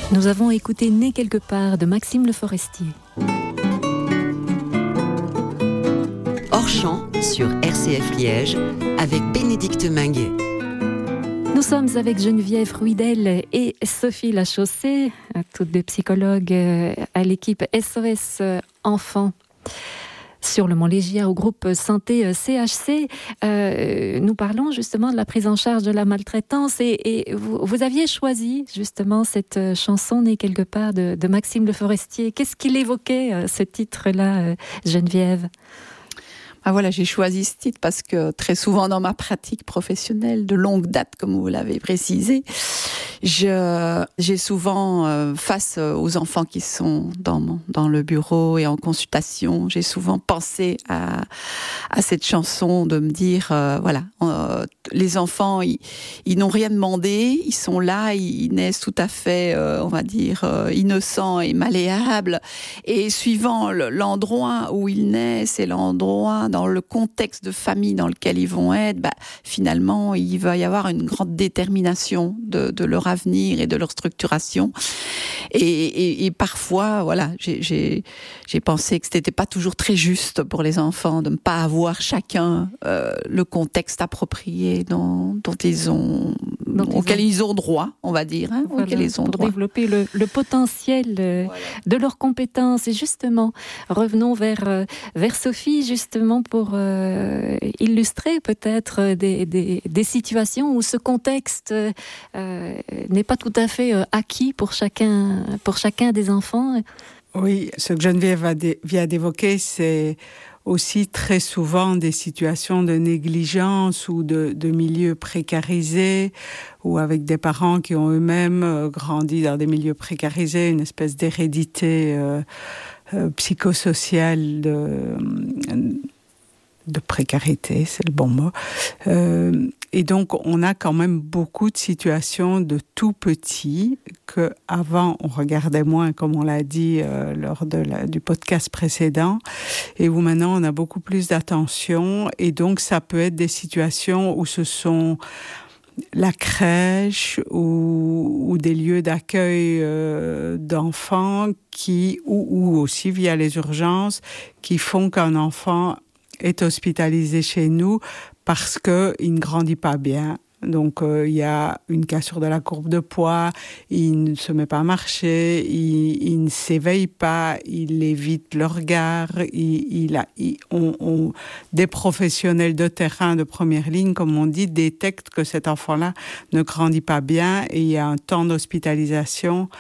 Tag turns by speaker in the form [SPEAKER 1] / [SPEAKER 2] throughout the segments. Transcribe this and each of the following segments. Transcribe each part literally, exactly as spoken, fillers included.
[SPEAKER 1] Nous avons écouté Né quelque part de Maxime Le Forestier.
[SPEAKER 2] Hors champ sur R C F Liège avec Bénédicte Minguet.
[SPEAKER 1] Nous sommes avec Geneviève Ruidel et Sophie Lachaussée, toutes deux psychologues à l'équipe S O S Enfants sur le Mont-Légier au groupe Santé C H C. Euh, nous parlons justement de la prise en charge de la maltraitance et, et vous, vous aviez choisi justement cette chanson Née quelque part de, de Maxime Le Forestier. Qu'est-ce qu'il évoquait, ce titre-là, Geneviève ?
[SPEAKER 3] Ah voilà, j'ai choisi ce titre parce que très souvent dans ma pratique professionnelle de longue date, comme vous l'avez précisé, je, j'ai souvent, euh, face aux enfants qui sont dans, mon, dans le bureau et en consultation, j'ai souvent pensé à, à cette chanson, de me dire, euh, voilà, euh, les enfants, ils, ils n'ont rien demandé, ils sont là, ils, ils naissent tout à fait, euh, on va dire, euh, innocents et malléables, et suivant le, l'endroit où ils naissent et l'endroit dans le contexte de famille dans lequel ils vont être, bah, finalement, il va y avoir une grande détermination de, de leur avenir et de leur structuration. Et, et, et parfois, voilà, j'ai, j'ai, j'ai pensé que ce n'était pas toujours très juste pour les enfants de ne pas avoir chacun euh, le contexte approprié dont, dont ils ont, dont auquel ils ont... ils ont droit, on va dire, hein,
[SPEAKER 1] voilà,
[SPEAKER 3] auquel ils ont
[SPEAKER 1] pour
[SPEAKER 3] droit.
[SPEAKER 1] développer le, le potentiel euh, voilà. de leurs compétences. Et justement, revenons vers, euh, vers Sophie, justement, pour euh, illustrer peut-être des, des, des situations où ce contexte euh, n'est pas tout à fait euh, acquis pour chacun, pour chacun des enfants.
[SPEAKER 4] Oui, ce que Geneviève vient d'évoquer, c'est aussi très souvent des situations de négligence ou de, de milieux précarisés, ou avec des parents qui ont eux-mêmes grandi dans des milieux précarisés, une espèce d'hérédité euh, euh, psychosociale de... de précarité, c'est le bon mot. Euh, et donc, on a quand même beaucoup de situations de tout petits qu'avant, on regardait moins, comme on l'a dit euh, lors de la, du podcast précédent, et où maintenant, on a beaucoup plus d'attention. Et donc, ça peut être des situations où ce sont la crèche ou, ou des lieux d'accueil euh, d'enfants qui, ou, ou aussi via les urgences, qui font qu'un enfant est hospitalisé chez nous parce qu'il ne grandit pas bien. Donc, euh, il y a une cassure de la courbe de poids, il ne se met pas à marcher, il, il ne s'éveille pas, il évite le regard. Il, il a, il, on, on, des professionnels de terrain de première ligne, comme on dit, détectent que cet enfant-là ne grandit pas bien et il y a un temps d'hospitalisation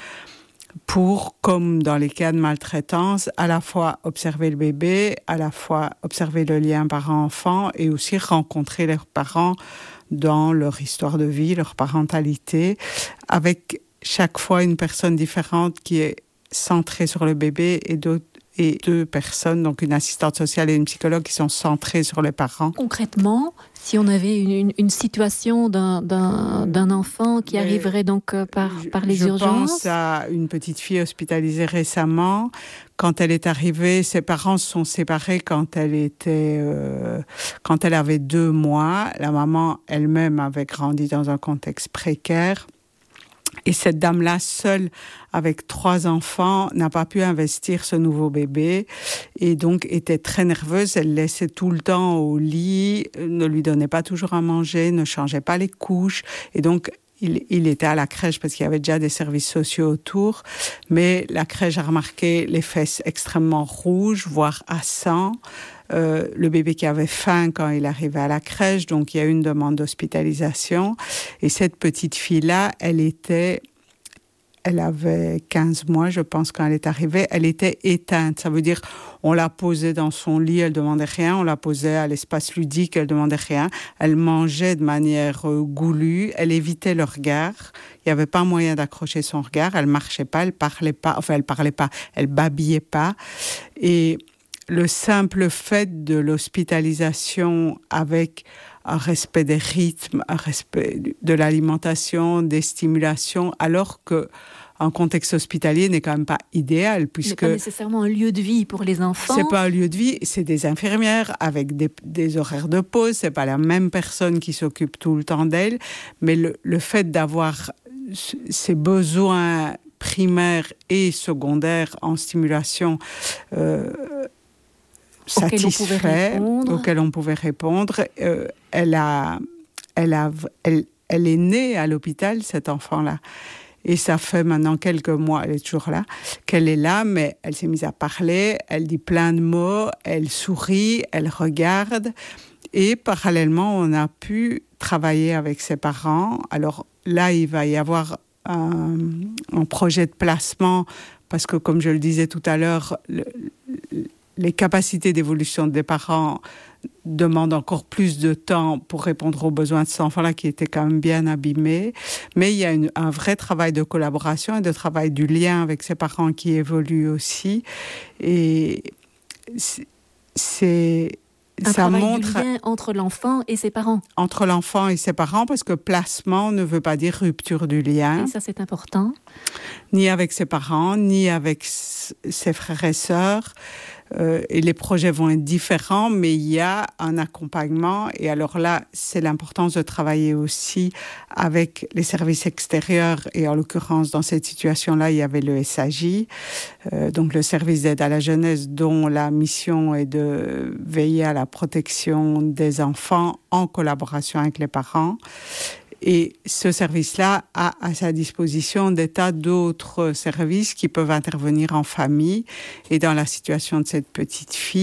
[SPEAKER 4] pour, comme dans les cas de maltraitance, à la fois observer le bébé, à la fois observer le lien parent-enfant et aussi rencontrer leurs parents dans leur histoire de vie, leur parentalité, avec chaque fois une personne différente qui est centrée sur le bébé et d'autres et deux personnes, donc une assistante sociale et une psychologue qui sont centrées sur les parents.
[SPEAKER 1] Concrètement, si on avait une, une, une situation d'un, d'un, d'un enfant qui Mais arriverait donc par, par les
[SPEAKER 4] je
[SPEAKER 1] urgences...
[SPEAKER 4] Je pense à une petite fille hospitalisée récemment. Quand elle est arrivée, ses parents se sont séparés quand elle était, euh, quand elle avait deux mois. La maman elle-même avait grandi dans un contexte précaire. Et cette dame-là, seule, avec trois enfants, n'a pas pu investir ce nouveau bébé et donc était très nerveuse. Elle le laissait tout le temps au lit, ne lui donnait pas toujours à manger, ne changeait pas les couches. Et donc, il, il était à la crèche parce qu'il y avait déjà des services sociaux autour. Mais la crèche a remarqué les fesses extrêmement rouges, voire à sang. Euh, le bébé qui avait faim quand il arrivait à la crèche, donc il y a eu une demande d'hospitalisation. Et cette petite fille-là, elle était, elle avait quinze mois, je pense, quand elle est arrivée, elle était éteinte. Ça veut dire, on la posait dans son lit, elle demandait rien, on la posait à l'espace ludique, elle demandait rien. Elle mangeait de manière euh, goulue, elle évitait le regard. Il n'y avait pas moyen d'accrocher son regard, elle marchait pas, elle parlait pas, enfin elle parlait pas, elle babillait pas. Et le simple fait de l'hospitalisation avec un respect des rythmes, un respect de l'alimentation, des stimulations, alors que un contexte hospitalier n'est quand même pas idéal, puisque...
[SPEAKER 1] Ce n'est pas nécessairement un lieu de vie pour les enfants.
[SPEAKER 4] C'est pas un lieu de vie, c'est des infirmières avec des, des horaires de pause, c'est pas la même personne qui s'occupe tout le temps d'elle, mais le, le fait d'avoir ces besoins primaire et secondaire en stimulation euh, satisfait, auquel on pouvait répondre. Euh, elle, a, elle, a, elle, elle est née à l'hôpital, cet enfant-là. Et ça fait maintenant quelques mois, elle est toujours là, qu'elle est là, mais elle s'est mise à parler, elle dit plein de mots, elle sourit, elle regarde. Et parallèlement, on a pu travailler avec ses parents. Alors là, il va y avoir un, un projet de placement, parce que comme je le disais tout à l'heure, le, les capacités d'évolution des parents demandent encore plus de temps pour répondre aux besoins de cet enfant-là qui était quand même bien abîmé. Mais il y a une, un vrai travail de collaboration et de travail du lien avec ses parents qui évolue aussi. Et c'est...
[SPEAKER 1] Un
[SPEAKER 4] ça
[SPEAKER 1] travail
[SPEAKER 4] montre
[SPEAKER 1] du lien entre l'enfant et ses parents.
[SPEAKER 4] Entre l'enfant et ses parents, parce que placement ne veut pas dire rupture du lien.
[SPEAKER 1] Et ça, c'est important.
[SPEAKER 4] Ni avec ses parents, ni avec ses frères et sœurs. Euh, et les projets vont être différents, mais il y a un accompagnement. Et alors là, c'est l'importance de travailler aussi avec les services extérieurs. Et en l'occurrence, dans cette situation-là, il y avait le S A J, euh, donc le service d'aide à la jeunesse, dont la mission est de veiller à la protection des enfants en collaboration avec les parents. Et ce service-là a à sa disposition des tas d'autres services qui peuvent intervenir en famille. Et dans la situation de cette petite fille,